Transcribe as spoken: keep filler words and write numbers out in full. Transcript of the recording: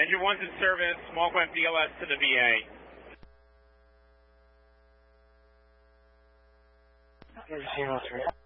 Ranger one's in service, small climb D L S to the V A. Zero three.